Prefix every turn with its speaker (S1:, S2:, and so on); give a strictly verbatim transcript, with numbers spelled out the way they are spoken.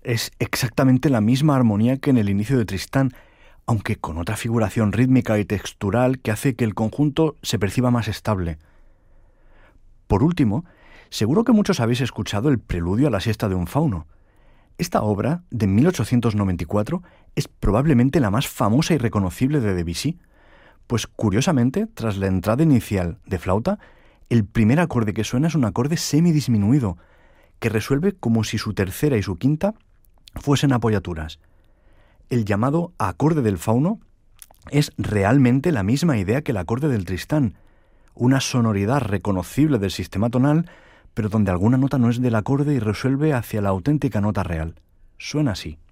S1: Es exactamente la misma armonía que en el inicio de Tristán, aunque con otra figuración rítmica y textural que hace que el conjunto se perciba más estable. Por último, seguro que muchos habéis escuchado el preludio a la siesta de un fauno. Esta obra, de mil ochocientos noventa y cuatro, es probablemente la más famosa y reconocible de Debussy, pues curiosamente, tras la entrada inicial de flauta, el primer acorde que suena es un acorde semidisminuido, que resuelve como si su tercera y su quinta fuesen apoyaturas. El llamado acorde del fauno es realmente la misma idea que el acorde del Tristán, una sonoridad reconocible del sistema tonal, pero donde alguna nota no es del acorde y resuelve hacia la auténtica nota real. Suena así.